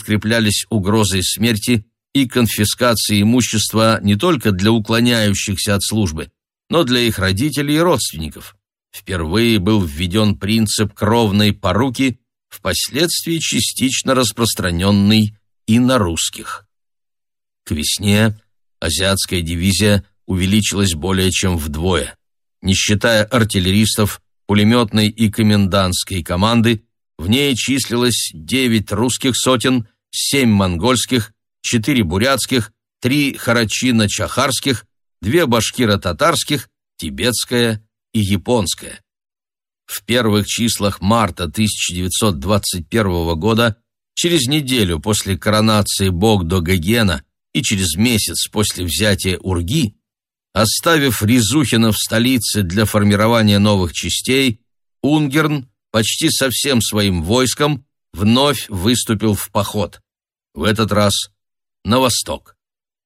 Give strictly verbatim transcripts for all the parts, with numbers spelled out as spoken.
подкреплялись угрозой смерти и конфискацией имущества не только для уклоняющихся от службы, но для их родителей и родственников. Впервые был введен принцип кровной поруки, впоследствии частично распространенный и на русских. К весне азиатская дивизия увеличилась более чем вдвое. Не считая артиллеристов, пулеметной и комендантской команды, в ней числилось девять русских сотен, семь монгольских, четыре бурятских, три харачино-чахарских, две башкиро-татарских, тибетская и японская. В первых числах марта тысяча девятьсот двадцать первого года, через неделю после коронации Богдо-Гогена и через месяц после взятия Урги, оставив Рязухина в столице для формирования новых частей, Унгерн почти со всем своим войском вновь выступил в поход. В этот раз на восток.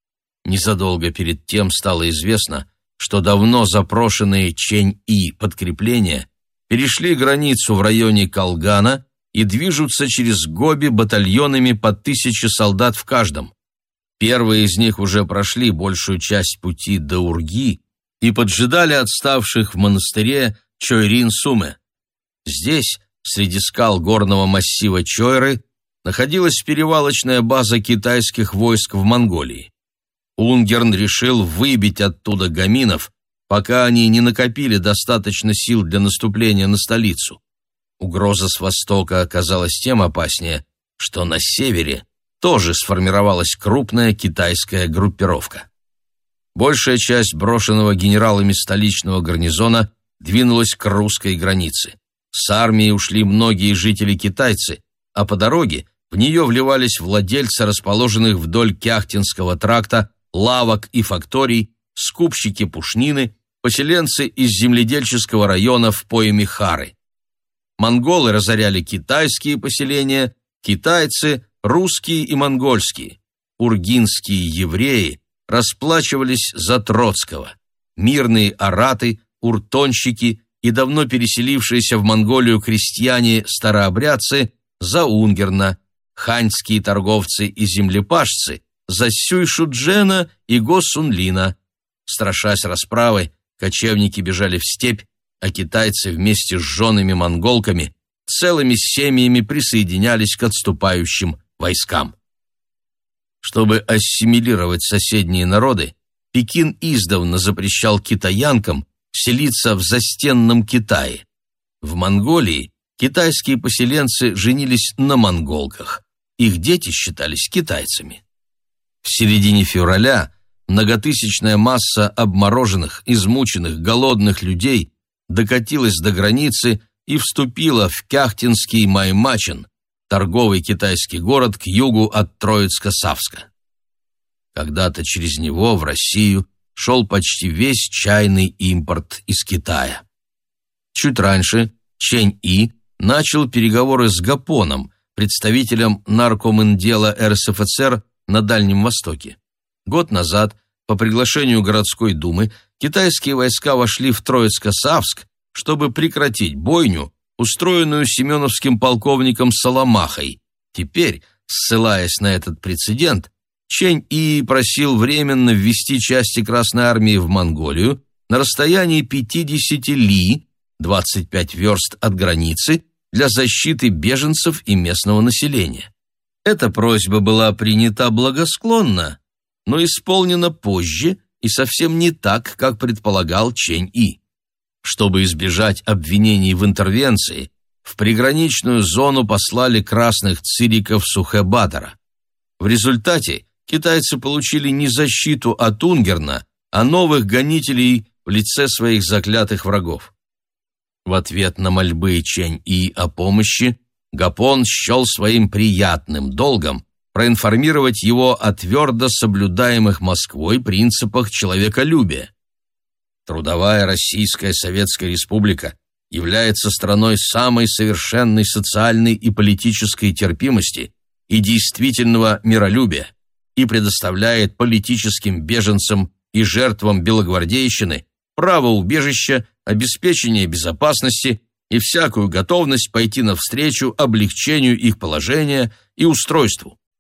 Незадолго перед тем стало известно, что давно запрошенные Чэнь-И подкрепления перешли границу в районе Колгана и движутся через Гоби батальонами по тысяче солдат в каждом. Первые из них уже прошли большую часть пути до Урги и поджидали отставших в монастыре Чойрин-Суме. Здесь, среди скал горного массива Чойры, находилась перевалочная база китайских войск в Монголии. Унгерн решил выбить оттуда гаминов, пока они не накопили достаточно сил для наступления на столицу. Угроза с востока оказалась тем опаснее, что на севере тоже сформировалась крупная китайская группировка. Большая часть брошенного генералами столичного гарнизона двинулась к русской границе. С армией ушли многие жители-китайцы, а по дороге в нее вливались владельцы расположенных вдоль Кяхтинского тракта лавок и факторий, скупщики пушнины, поселенцы из земледельческого района в пойме Хары. Монголы разоряли китайские поселения, китайцы – русские и монгольские. Ургинские евреи расплачивались за Троцкого. Мирные араты, уртонщики и давно переселившиеся в Монголию крестьяне-старообрядцы за Унгерна, ханьские торговцы и землепашцы за Сюйшуджена и Го-Сунлина. Страшась расправы, кочевники бежали в степь, а китайцы вместе с женами монголками целыми семьями присоединялись к отступающим войскам. Чтобы ассимилировать соседние народы, Пекин издавна запрещал китаянкам селиться в застенном Китае. В Монголии китайские поселенцы женились на монголках, их дети считались китайцами. В середине февраля многотысячная масса обмороженных, измученных, голодных людей докатилась до границы и вступила в Кяхтинский Маймачен, торговый китайский город к югу от Троицка-Савска. Когда-то через него в Россию шел почти весь чайный импорт из Китая. Чуть раньше Чэнь-И начал переговоры с Гапоном, представителем наркоминдела эр эс эф эс эр на Дальнем Востоке. Год назад, по приглашению городской думы, китайские войска вошли в Троицко-Савск, чтобы прекратить бойню, устроенную семеновским полковником Соломахой. Теперь, ссылаясь на этот прецедент, Чэнь-И просил временно ввести части Красной Армии в Монголию на расстоянии пятидесяти ли, двадцать пять верст от границы, для защиты беженцев и местного населения. Эта просьба была принята благосклонно, но исполнена позже и совсем не так, как предполагал Чэнь-И. Чтобы избежать обвинений в интервенции, в приграничную зону послали красных цириков Сухэ-Бадора. В результате китайцы получили не защиту от Унгерна, а новых гонителей в лице своих заклятых врагов. В ответ на мольбы Чэнь-И о помощи Гапон счел своим приятным долгом проинформировать его о твердо соблюдаемых Москвой принципах человеколюбия. Трудовая Российская Советская Республика является страной самой совершенной социальной и политической терпимости и действительного миролюбия и предоставляет политическим беженцам и жертвам белогвардейщины право убежища, обеспечение безопасности и всякую готовность пойти навстречу облегчению их положения и устройству.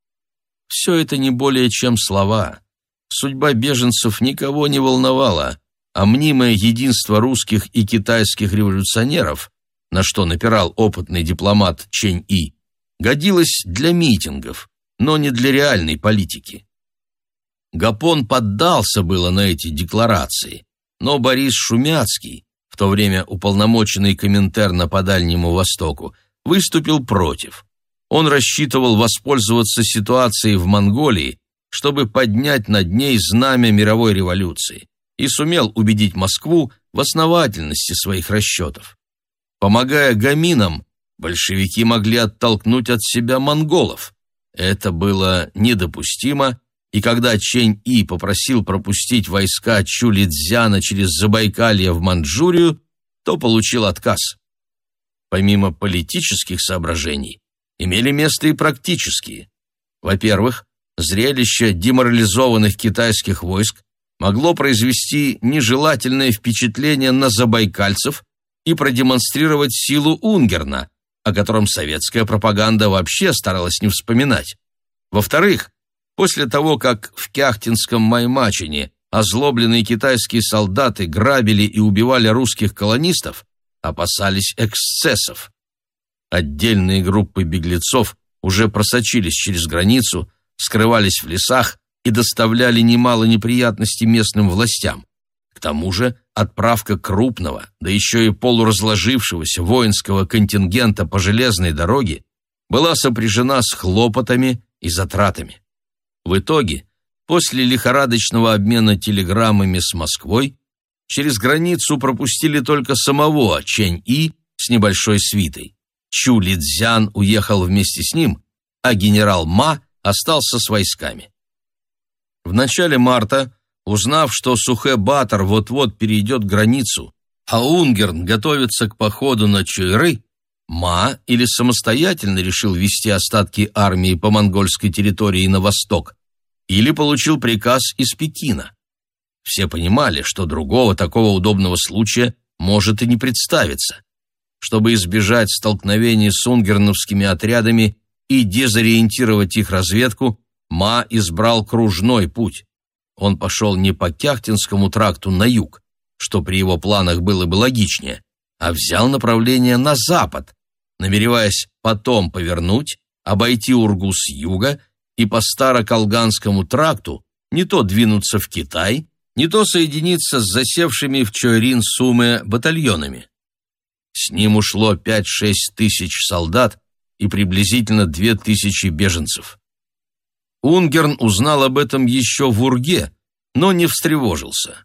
Все это не более чем слова. Судьба беженцев никого не волновала, а мнимое единство русских и китайских революционеров, на что напирал опытный дипломат Чэнь И, годилось для митингов, но не для реальной политики. Гапон поддался было на эти декларации, но Борис Шумяцкий, в то время уполномоченный Коминтерна по Дальнему Востоку, выступил против. Он рассчитывал воспользоваться ситуацией в Монголии, чтобы поднять над ней знамя мировой революции, и сумел убедить Москву в основательности своих расчетов. Помогая гаминам, большевики могли оттолкнуть от себя монголов. Это было недопустимо, и когда Чэнь И попросил пропустить войска Чулидзяна через Забайкалье в Манчжурию, то получил отказ. Помимо политических соображений, имели место и практические. Во-первых, зрелище деморализованных китайских войск могло произвести нежелательное впечатление на забайкальцев и продемонстрировать силу Унгерна, о котором советская пропаганда вообще старалась не вспоминать. Во-вторых, после того, как в Кяхтинском Маймачине озлобленные китайские солдаты грабили и убивали русских колонистов, опасались эксцессов. Отдельные группы беглецов уже просочились через границу, скрывались в лесах и доставляли немало неприятностей местным властям. К тому же отправка крупного, да еще и полуразложившегося воинского контингента по железной дороге была сопряжена с хлопотами и затратами. В итоге, после лихорадочного обмена телеграммами с Москвой, через границу пропустили только самого Чэнь И с небольшой свитой. Чулидзян уехал вместе с ним, а генерал Ма остался с войсками. В начале марта, узнав, что Сухэ-Батор вот-вот перейдет границу, а Унгерн готовится к походу на Чуйры, Ма или самостоятельно решил вести остатки армии по монгольской территории на восток, или получил приказ из Пекина. Все понимали, что другого такого удобного случая может и не представиться. Чтобы избежать столкновений с унгерновскими отрядами и дезориентировать их разведку, Ма избрал кружной путь. Он пошел не по Кяхтинскому тракту на юг, что при его планах было бы логичнее, а взял направление на запад, намереваясь потом повернуть, обойти Ургу с юга и по Староколганскому тракту не то двинуться в Китай, не то соединиться с засевшими в Чойрин-Суме батальонами. С ним ушло пять-шесть тысяч солдат и приблизительно две тысячи беженцев. Унгерн узнал об этом еще в Урге, но не встревожился.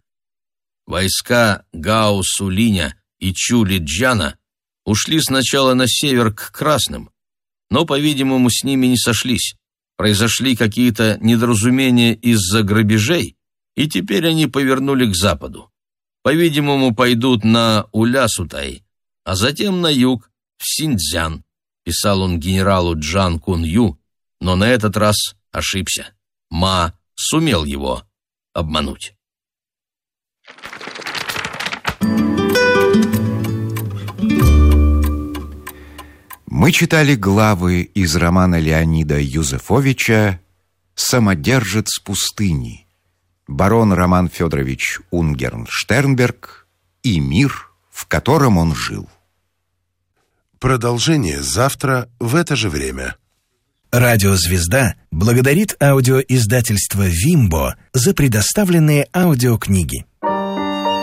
Войска Гао Сулиня и Чулиджана ушли сначала на север к Красным, но, по-видимому, с ними не сошлись. Произошли какие-то недоразумения из-за грабежей, и теперь они повернули к западу. По-видимому, пойдут на Улясутай, а затем на юг, в Синьцзян, писал он генералу Джан Кун-Ю, но на этот раз ошибся. Ма сумел его обмануть. Мы читали главы из романа Леонида Юзефовича «Самодержец пустыни», барон Роман Федорович Унгерн-Штернберг и мир, в котором он жил. Продолжение завтра в это же время. Радио «Звезда» благодарит аудиоиздательство «Вимбо» за предоставленные аудиокниги.